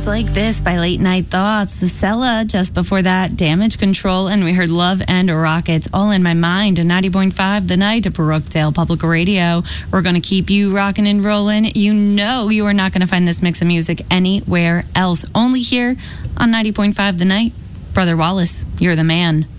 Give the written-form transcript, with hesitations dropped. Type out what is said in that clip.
Just Like This by Late Night Thoughts. Cella, just before that, Damage Control, and we heard Love and Rockets, All in My Mind, 90.5 The Night, Brookdale Public Radio. We're going to keep you rocking and rolling. You know you are not going to find this mix of music anywhere else. Only here on 90.5 The Night. Brother Wallace, you're the man.